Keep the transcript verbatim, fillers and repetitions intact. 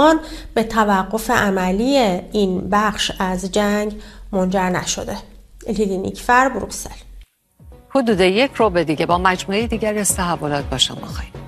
الان به توقف عملی این بخش از جنگ منجر نشده. لیلی نیکفر، بروکسل. حدود یک ربع دیگه با مجموعه دیگر از تحولات با شما خواهیم.